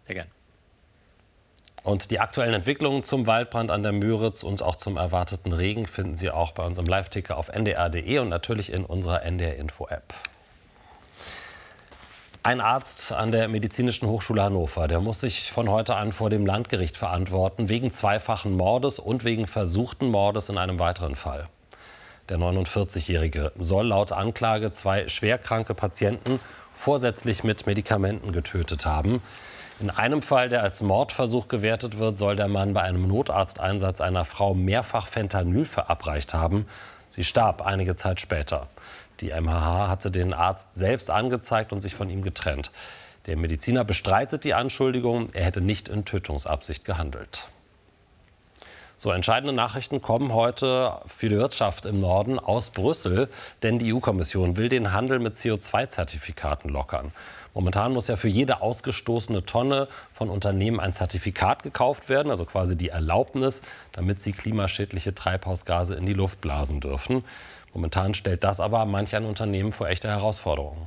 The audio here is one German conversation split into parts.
Sehr gern. Und die aktuellen Entwicklungen zum Waldbrand an der Müritz und auch zum erwarteten Regen finden Sie auch bei unserem Live-Ticker auf ndr.de und natürlich in unserer NDR-Info-App. Ein Arzt an der Medizinischen Hochschule Hannover, der muss sich von heute an vor dem Landgericht verantworten, wegen zweifachen Mordes und wegen versuchten Mordes in einem weiteren Fall. Der 49-Jährige soll laut Anklage 2 schwerkranke Patienten vorsätzlich mit Medikamenten getötet haben. In einem Fall, der als Mordversuch gewertet wird, soll der Mann bei einem Notarzteinsatz einer Frau mehrfach Fentanyl verabreicht haben. Sie starb einige Zeit später. Die MHH hatte den Arzt selbst angezeigt und sich von ihm getrennt. Der Mediziner bestreitet die Anschuldigung, er hätte nicht in Tötungsabsicht gehandelt. So, entscheidende Nachrichten kommen heute für die Wirtschaft im Norden aus Brüssel, denn die EU-Kommission will den Handel mit CO2-Zertifikaten lockern. Momentan muss ja für jede ausgestoßene Tonne von Unternehmen ein Zertifikat gekauft werden, also quasi die Erlaubnis, damit sie klimaschädliche Treibhausgase in die Luft blasen dürfen. Momentan stellt das aber manch ein Unternehmen vor echte Herausforderungen.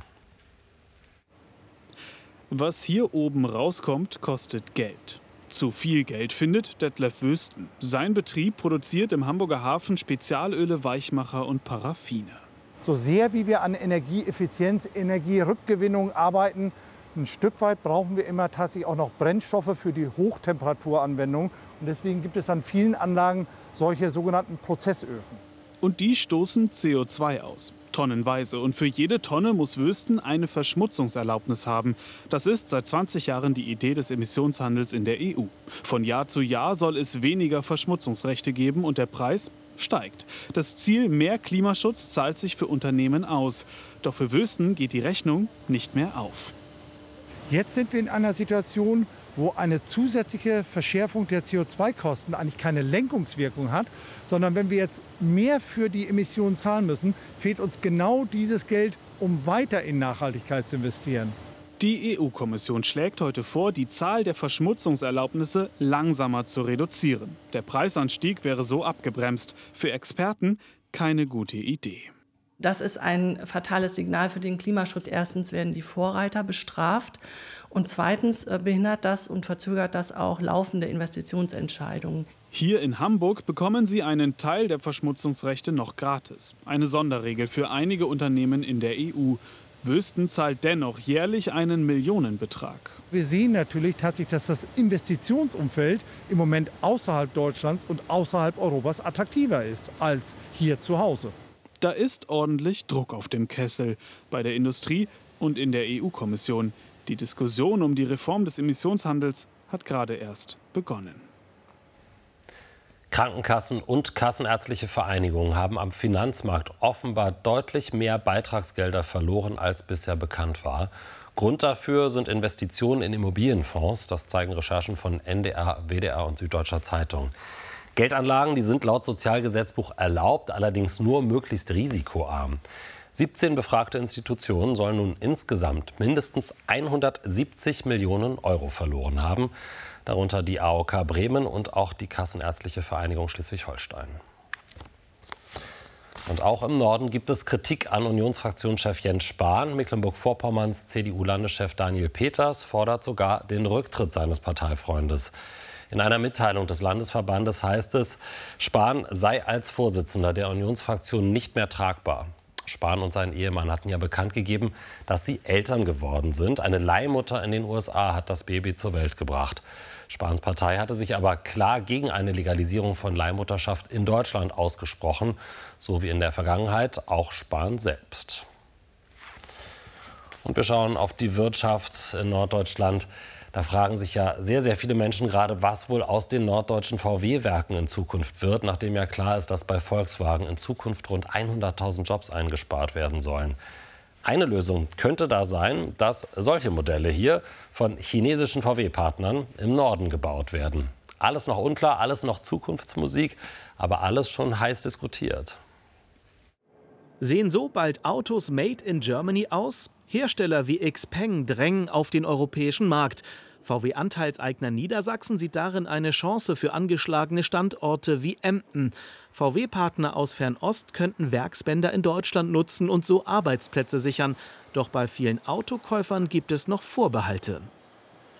Was hier oben rauskommt, kostet Geld. Zu viel Geld findet Detlef Wüsten. Sein Betrieb produziert im Hamburger Hafen Spezialöle, Weichmacher und Paraffine. So sehr wie wir an Energieeffizienz, Energierückgewinnung arbeiten, ein Stück weit brauchen wir immer tatsächlich auch noch Brennstoffe für die Hochtemperaturanwendung. Und deswegen gibt es an vielen Anlagen solche sogenannten Prozessöfen. Und die stoßen CO2 aus, tonnenweise. Und für jede Tonne muss Wüsten eine Verschmutzungserlaubnis haben. Das ist seit 20 Jahren die Idee des Emissionshandels in der EU. Von Jahr zu Jahr soll es weniger Verschmutzungsrechte geben und der Preis steigt. Das Ziel mehr Klimaschutz zahlt sich für Unternehmen aus. Doch für Wüsten geht die Rechnung nicht mehr auf. Jetzt sind wir in einer Situation, wo eine zusätzliche Verschärfung der CO2-Kosten eigentlich keine Lenkungswirkung hat, sondern wenn wir jetzt mehr für die Emissionen zahlen müssen, fehlt uns genau dieses Geld, um weiter in Nachhaltigkeit zu investieren. Die EU-Kommission schlägt heute vor, die Zahl der Verschmutzungserlaubnisse langsamer zu reduzieren. Der Preisanstieg wäre so abgebremst. Für Experten keine gute Idee. Das ist ein fatales Signal für den Klimaschutz. Erstens werden die Vorreiter bestraft und zweitens behindert das und verzögert das auch laufende Investitionsentscheidungen. Hier in Hamburg bekommen Sie einen Teil der Verschmutzungsrechte noch gratis. Eine Sonderregel für einige Unternehmen in der EU. Wüsten zahlt dennoch jährlich einen Millionenbetrag. Wir sehen natürlich tatsächlich, dass das Investitionsumfeld im Moment außerhalb Deutschlands und außerhalb Europas attraktiver ist als hier zu Hause. Da ist ordentlich Druck auf dem Kessel bei der Industrie und in der EU-Kommission. Die Diskussion um die Reform des Emissionshandels hat gerade erst begonnen. Krankenkassen und kassenärztliche Vereinigungen haben am Finanzmarkt offenbar deutlich mehr Beitragsgelder verloren, als bisher bekannt war. Grund dafür sind Investitionen in Immobilienfonds. Das zeigen Recherchen von NDR, WDR und Süddeutscher Zeitung. Geldanlagen, die sind laut Sozialgesetzbuch erlaubt, allerdings nur möglichst risikoarm. 17 befragte Institutionen sollen nun insgesamt mindestens 170 Millionen Euro verloren haben. Darunter die AOK Bremen und auch die Kassenärztliche Vereinigung Schleswig-Holstein. Und auch im Norden gibt es Kritik an Unionsfraktionschef Jens Spahn. Mecklenburg-Vorpommerns CDU-Landeschef Daniel Peters fordert sogar den Rücktritt seines Parteifreundes. In einer Mitteilung des Landesverbandes heißt es, Spahn sei als Vorsitzender der Unionsfraktion nicht mehr tragbar. Spahn und sein Ehemann hatten ja bekannt gegeben, dass sie Eltern geworden sind. Eine Leihmutter in den USA hat das Baby zur Welt gebracht. Spahns Partei hatte sich aber klar gegen eine Legalisierung von Leihmutterschaft in Deutschland ausgesprochen, so wie in der Vergangenheit auch Spahn selbst. Und wir schauen auf die Wirtschaft in Norddeutschland. Da fragen sich ja sehr, sehr viele Menschen gerade, was wohl aus den norddeutschen VW-Werken in Zukunft wird, nachdem ja klar ist, dass bei Volkswagen in Zukunft rund 100.000 Jobs eingespart werden sollen. Eine Lösung könnte da sein, dass solche Modelle hier von chinesischen VW-Partnern im Norden gebaut werden. Alles noch unklar, alles noch Zukunftsmusik, aber alles schon heiß diskutiert. Sehen so bald Autos made in Germany aus? Hersteller wie XPeng drängen auf den europäischen Markt. VW-Anteilseigner Niedersachsen sieht darin eine Chance für angeschlagene Standorte wie Emden. VW-Partner aus Fernost könnten Werksbänder in Deutschland nutzen und so Arbeitsplätze sichern. Doch bei vielen Autokäufern gibt es noch Vorbehalte.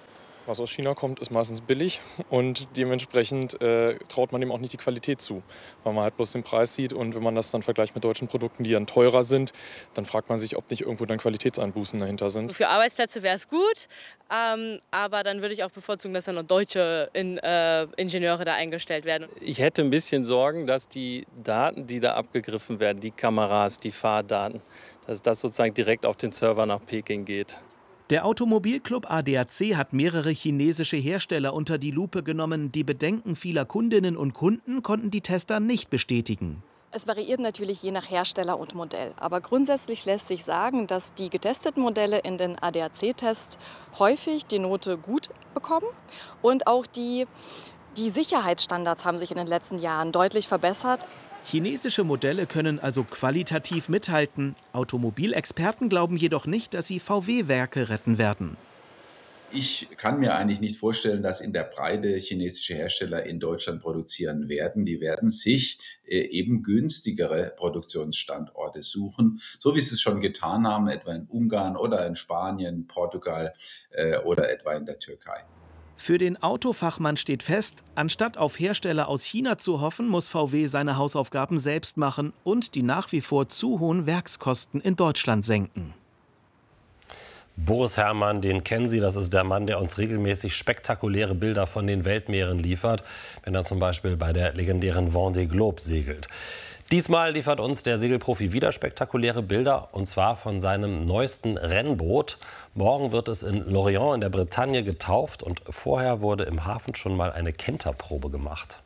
Was aus China kommt, ist meistens billig und dementsprechend traut man dem auch nicht die Qualität zu, weil man halt bloß den Preis sieht und wenn man das dann vergleicht mit deutschen Produkten, die dann teurer sind, dann fragt man sich, ob nicht irgendwo dann Qualitätseinbußen dahinter sind. Für Arbeitsplätze wäre es gut, aber dann würde ich auch bevorzugen, dass dann noch deutsche Ingenieure da eingestellt werden. Ich hätte ein bisschen Sorgen, dass die Daten, die da abgegriffen werden, die Kameras, die Fahrdaten, dass das sozusagen direkt auf den Server nach Peking geht. Der Automobilclub ADAC hat mehrere chinesische Hersteller unter die Lupe genommen. Die Bedenken vieler Kundinnen und Kunden konnten die Tester nicht bestätigen. Es variiert natürlich je nach Hersteller und Modell. Aber grundsätzlich lässt sich sagen, dass die getesteten Modelle in den ADAC-Tests häufig die Note gut bekommen. Und auch die Sicherheitsstandards haben sich in den letzten Jahren deutlich verbessert. Chinesische Modelle können also qualitativ mithalten. Automobilexperten glauben jedoch nicht, dass sie VW-Werke retten werden. Ich kann mir eigentlich nicht vorstellen, dass in der Breite chinesische Hersteller in Deutschland produzieren werden. Die werden sich eben günstigere Produktionsstandorte suchen, so wie sie es schon getan haben, etwa in Ungarn oder in Spanien, Portugal oder etwa in der Türkei. Für den Autofachmann steht fest, anstatt auf Hersteller aus China zu hoffen, muss VW seine Hausaufgaben selbst machen und die nach wie vor zu hohen Werkskosten in Deutschland senken. Boris Herrmann, den kennen Sie, das ist der Mann, der uns regelmäßig spektakuläre Bilder von den Weltmeeren liefert, wenn er zum Beispiel bei der legendären Vendée Globe segelt. Diesmal liefert uns der Segelprofi wieder spektakuläre Bilder, und zwar von seinem neuesten Rennboot. Morgen wird es in Lorient in der Bretagne getauft und vorher wurde im Hafen schon mal eine Kenterprobe gemacht.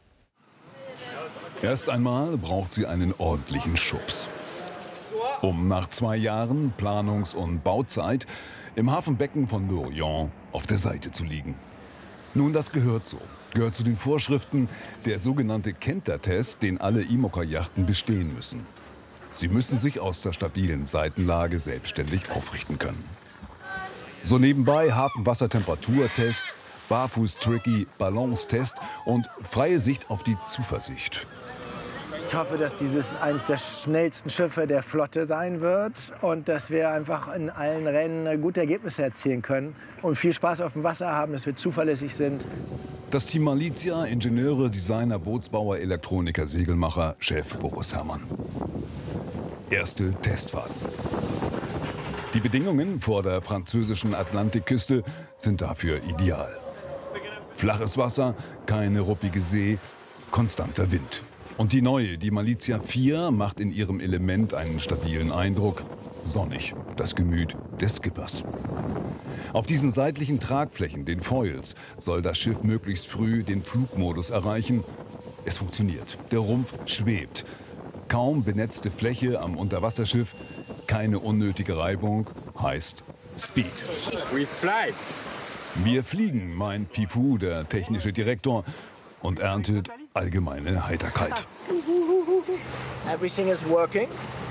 Erst einmal braucht sie einen ordentlichen Schubs, um nach 2 Jahren Planungs- und Bauzeit im Hafenbecken von Lorient auf der Seite zu liegen. Nun, das gehört so. Gehört zu den Vorschriften der sogenannte Kenter-Test, den alle Imoca-Yachten bestehen müssen. Sie müssen sich aus der stabilen Seitenlage selbstständig aufrichten können. So nebenbei Hafenwassertemperaturtest, Barfuß-Tricky, Balance-Test und freie Sicht auf die Zuversicht. Ich hoffe, dass dieses eines der schnellsten Schiffe der Flotte sein wird und dass wir einfach in allen Rennen gute Ergebnisse erzielen können und viel Spaß auf dem Wasser haben, dass wir zuverlässig sind. Das Team Malizia, Ingenieure, Designer, Bootsbauer, Elektroniker, Segelmacher, Chef Boris Herrmann. Erste Testfahrt. Die Bedingungen vor der französischen Atlantikküste sind dafür ideal. Flaches Wasser, keine ruppige See, konstanter Wind. Und die neue, die Malizia 4, macht in ihrem Element einen stabilen Eindruck. Sonnig, das Gemüt des Skippers. Auf diesen seitlichen Tragflächen, den Foils, soll das Schiff möglichst früh den Flugmodus erreichen. Es funktioniert. Der Rumpf schwebt. Kaum benetzte Fläche am Unterwasserschiff, keine unnötige Reibung, heißt Speed. Wir fliegen, meint Pifou, der technische Direktor, und erntet allgemeine Heiterkeit. Everything is working.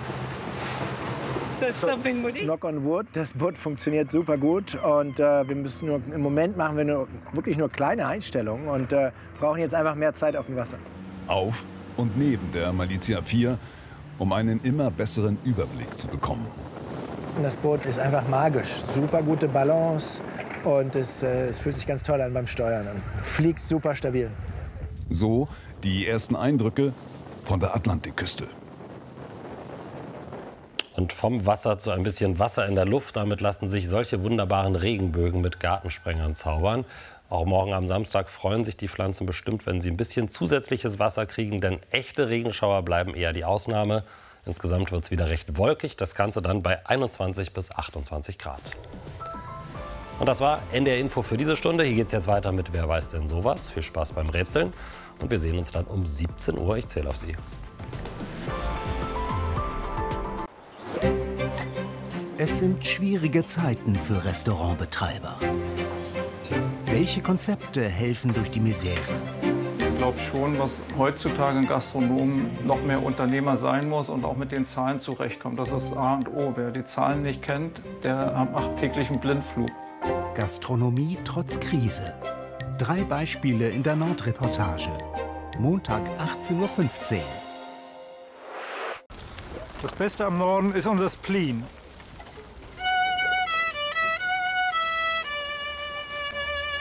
Knock on wood. Das Boot funktioniert super gut und wir müssen im Moment machen wir wirklich nur kleine Einstellungen und brauchen jetzt einfach mehr Zeit auf dem Wasser. Auf und neben der Malizia 4, um einen immer besseren Überblick zu bekommen. Das Boot ist einfach magisch, super gute Balance und es fühlt sich ganz toll an beim Steuern und fliegt super stabil. So die ersten Eindrücke von der Atlantikküste. Und vom Wasser zu ein bisschen Wasser in der Luft. Damit lassen sich solche wunderbaren Regenbögen mit Gartensprengern zaubern. Auch morgen am Samstag freuen sich die Pflanzen bestimmt, wenn sie ein bisschen zusätzliches Wasser kriegen. Denn echte Regenschauer bleiben eher die Ausnahme. Insgesamt wird es wieder recht wolkig. Das Ganze dann bei 21 bis 28 Grad. Und das war NDR Info für diese Stunde. Hier geht es jetzt weiter mit Wer weiß denn sowas. Viel Spaß beim Rätseln. Und wir sehen uns dann um 17 Uhr. Ich zähle auf Sie. Es sind schwierige Zeiten für Restaurantbetreiber. Welche Konzepte helfen durch die Misere? Ich glaube schon, dass heutzutage ein Gastronom noch mehr Unternehmer sein muss und auch mit den Zahlen zurechtkommt. Das ist A und O. Wer die Zahlen nicht kennt, der macht täglich einen Blindflug. Gastronomie trotz Krise. 3 Beispiele in der Nordreportage. Montag 18:15 Uhr. Das Beste am Norden ist unser Spleen.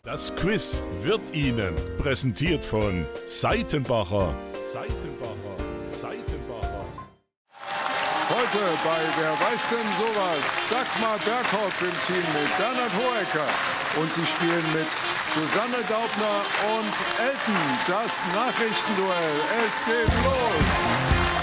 Das Quiz wird Ihnen präsentiert von Seitenbacher. Heute bei Wer weiß denn sowas? Dagmar Berghoff im Team mit Bernhard Hohecker. Und sie spielen mit Susanne Daubner und Elton. Das Nachrichtenduell. Es geht los.